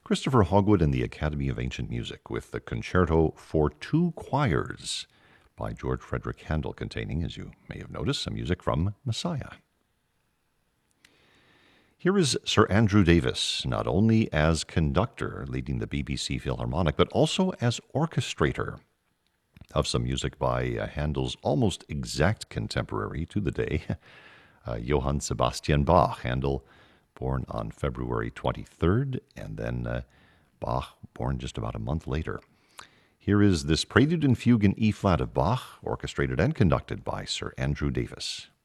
Christopher Hogwood and the Academy of Ancient Music with the Concerto for Two Choirs by George Frederick Handel, containing, as you may have noticed, some music from Messiah. Here is Sir Andrew Davis, not only as conductor leading the BBC Philharmonic, but also as orchestrator of some music by Handel's almost exact contemporary to the day, Johann Sebastian Bach. Handel, born on February 23rd, and then Bach, born just about a month later. Here is this Prelude and Fugue in E-flat of Bach, orchestrated and conducted by Sir Andrew Davis.